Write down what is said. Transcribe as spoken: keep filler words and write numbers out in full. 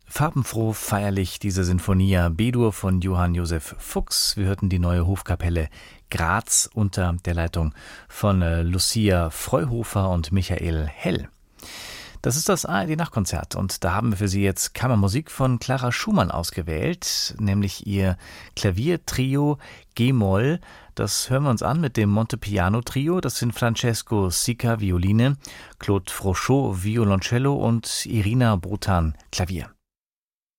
Farbenfroh, feierlich diese Sinfonia B-Dur von Johann Josef Fuchs. Wir hörten die neue Hofkapelle Graz unter der Leitung von äh, Lucia Freuhofer und Michael Hell. Das ist das A R D-Nachtkonzert und da haben wir für Sie jetzt Kammermusik von Clara Schumann ausgewählt, nämlich ihr Klaviertrio G-Moll. Das hören wir uns an mit dem Montepiano-Trio. Das sind Francesco Sica Violine, Claude Frochot Violoncello und Irina Botan Klavier.